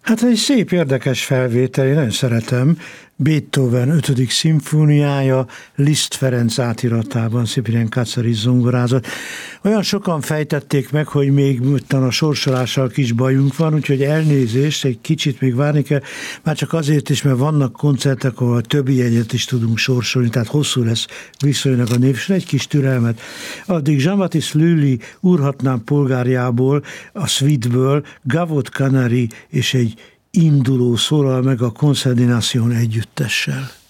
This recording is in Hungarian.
Hát egy szép, érdekes felvétel, én nagyon szeretem. Beethoven 5. szimfóniája, Liszt Ferenc átiratában, Cyprien Káceris zongorázott. Olyan sokan fejtették meg, hogy még a sorsolással kis bajunk van, úgyhogy elnézést, egy kicsit még várni kell, már csak azért is, mert vannak koncertek, ahol többi jegyet is tudunk sorsolni, tehát hosszú lesz viszonylag a névsor, egy kis türelmet. Addig Jean-Baptiste Lully Úrhatnám polgárjából, a Suite-ből Gavotte Canary és egy induló szólal meg a Concert des Nations együttessel.